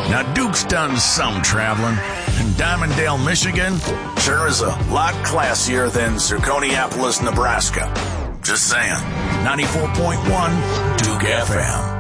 Now, Duke's done some traveling, and Diamonddale, Michigan sure is a lot classier than Zirconiapolis, Nebraska. Just saying. 94.1 Duke FM.